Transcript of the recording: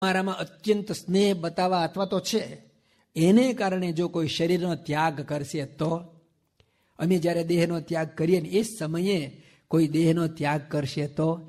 મારામાં અત્યંત સ્નેહ બતાવવા અથવા તો છે, એને કારણે જો કોઈ શરીરનો ત્યાગ કરશે તો, અમે જ્યારે દેહનો ત્યાગ કરીએ ને એ સમયે કોઈ દેહનો ત્યાગ કરશે તો